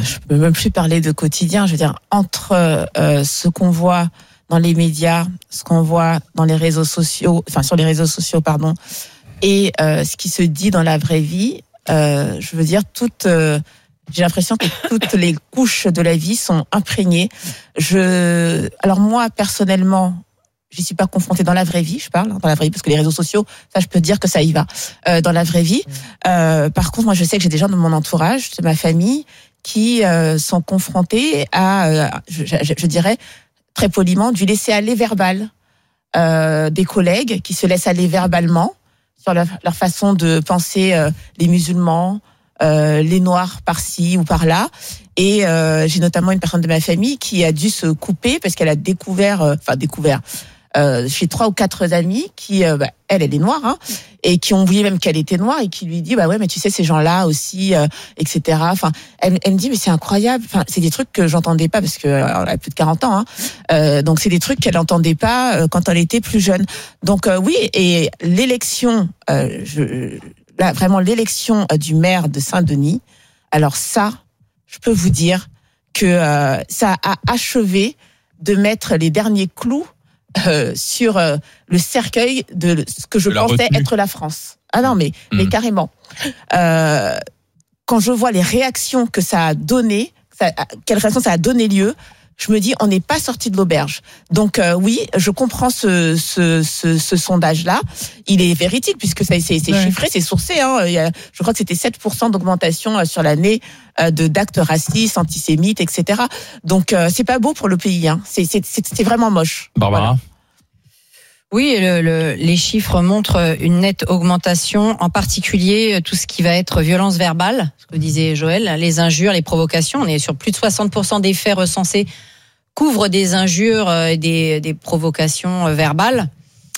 je peux même plus parler de quotidien. Je veux dire, entre ce qu'on voit dans les médias, ce qu'on voit dans les réseaux sociaux, sur les réseaux sociaux, et ce qui se dit dans la vraie vie, je veux dire, j'ai l'impression que toutes les couches de la vie sont imprégnées. Alors moi, personnellement, j'y suis pas confrontée dans la vraie vie, je parle, dans la vraie vie, parce que les réseaux sociaux, ça, je peux dire que ça y va, dans la vraie vie. Par contre, moi, je sais que j'ai des gens de mon entourage, de ma famille, qui sont confrontés à, je dirais, très poliment, du laisser-aller verbal. Des collègues qui se laissent aller verbalement sur leur façon de penser les musulmans, les noirs par-ci ou par-là. Et j'ai notamment une personne de ma famille qui a dû se couper parce qu'elle a découvert chez 3 ou 4 amis qui, elle est noire, et qui ont oublié même qu'elle était noire et qui lui dit, ouais, mais tu sais, ces gens-là aussi, etc. Enfin, elle me dit, mais c'est incroyable. Enfin, c'est des trucs que j'entendais pas parce que elle a plus de 40 ans, donc c'est des trucs qu'elle entendait pas quand elle était plus jeune. Donc oui, et l'élection, vraiment l'élection du maire de Saint-Denis. Alors ça, je peux vous dire que ça a achevé de mettre les derniers clous sur le cercueil de ce que je pensais être la France. Ah non, mais carrément. Quand je vois les réactions que ça a donné, quelle réaction ça a donné lieu, je me dis, on n'est pas sorti de l'auberge. Donc oui, je comprends ce sondage-là. Il est véridique puisque c'est chiffré, c'est sourcé. Je crois que c'était 7% d'augmentation sur l'année d'actes racistes, antisémites, etc. Donc c'est pas beau pour le pays. C'est vraiment moche. Barbara. Voilà. Oui, les chiffres montrent une nette augmentation, en particulier tout ce qui va être violence verbale, ce que disait Joël, les injures, les provocations. On est sur plus de 60% des faits recensés couvrent des injures et des provocations verbales,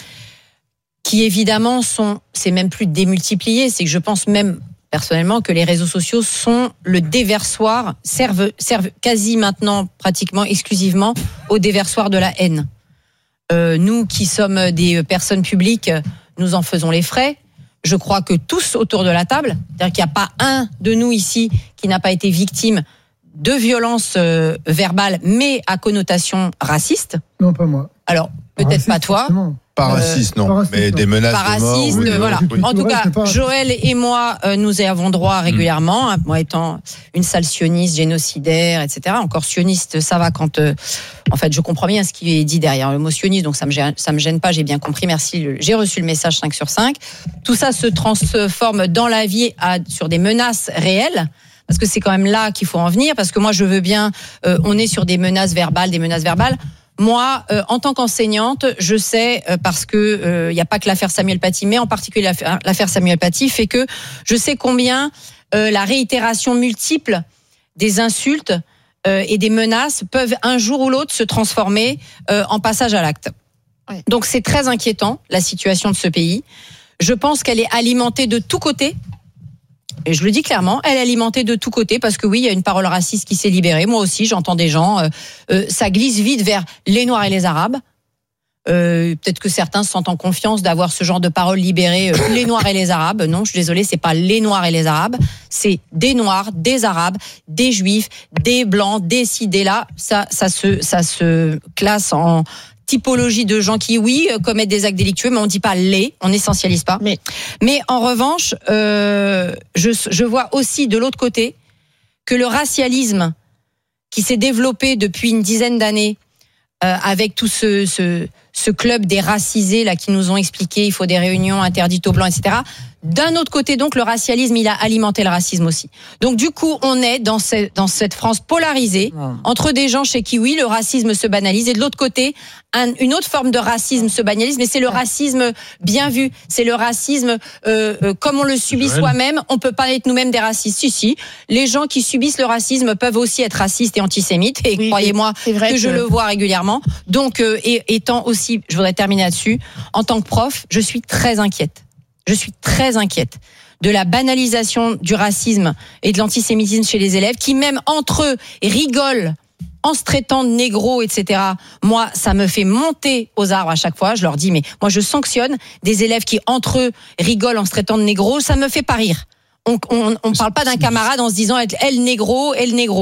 qui évidemment c'est même plus démultiplié, c'est que je pense même personnellement que les réseaux sociaux sont le déversoir, servent quasi maintenant pratiquement exclusivement au déversoir de la haine. Nous qui sommes des personnes publiques, nous en faisons les frais. Je crois que tous autour de la table, c'est-à-dire qu'il n'y a pas un de nous ici qui n'a pas été victime de violences verbales, mais à connotation raciste. Non, pas moi. Alors, peut-être raciste, pas toi. Pas raciste, non. Raciste, Mais non. des menaces Pas de mort. raciste, Oui, voilà. oui. En tout cas, Joël et moi, nous y avons droit régulièrement. Moi étant une sale sioniste, génocidaire, etc. Encore sioniste, ça va quand... en fait, je comprends bien ce qui est dit derrière le mot sioniste, donc ça me gêne pas, j'ai bien compris, merci. J'ai reçu le message 5 sur 5. Tout ça se transforme dans la vie sur des menaces réelles. Parce que c'est quand même là qu'il faut en venir. Parce que moi, je veux bien... on est sur des menaces verbales. Moi, en tant qu'enseignante, je sais, parce que il n'y a pas que l'affaire Samuel Paty, mais en particulier l'affaire Samuel Paty, fait que je sais combien la réitération multiple des insultes et des menaces peuvent un jour ou l'autre se transformer en passage à l'acte. Ouais. Donc c'est très inquiétant, la situation de ce pays. Je pense qu'elle est alimentée de tous côtés. Et je le dis clairement, elle est alimentée de tous côtés parce que oui, il y a une parole raciste qui s'est libérée. Moi aussi, j'entends des gens, ça glisse vite vers les Noirs et les Arabes. Peut-être que certains se sentent en confiance d'avoir ce genre de parole libérée, les Noirs et les Arabes. Non, je suis désolée, c'est pas les Noirs et les Arabes, c'est des Noirs, des Arabes, des Juifs, des Blancs, des ci, des là. Ça se classe en typologie de gens qui, oui, commettent des actes délictueux, mais on dit pas on n'essentialise pas. Mais en revanche, je vois aussi de l'autre côté que le racialisme qui s'est développé depuis une dizaine d'années, avec tout ce club des racisés là qui nous ont expliqué il faut des réunions interdites aux blancs, etc. D'un autre côté, donc, le racialisme, il a alimenté le racisme aussi. Donc, du coup, on est dans cette France polarisée, entre des gens chez qui, oui, le racisme se banalise, et de l'autre côté, une autre forme de racisme se banalise, mais c'est le racisme bien vu. C'est le racisme, comme on le subit soi-même, on peut pas être nous-mêmes des racistes. Si, les gens qui subissent le racisme peuvent aussi être racistes et antisémites, et oui, croyez-moi que je le vois régulièrement. Donc, étant aussi, je voudrais terminer là-dessus, en tant que prof, je suis très inquiète. Je suis très inquiète de la banalisation du racisme et de l'antisémitisme chez les élèves qui, même entre eux, rigolent en se traitant de négros, etc. Moi, ça me fait monter aux arbres à chaque fois. Je leur dis, mais moi, je sanctionne des élèves qui, entre eux, rigolent en se traitant de négros. Ça me fait pas rire. On parle pas d'un camarade en se disant, elle négro, elle négro.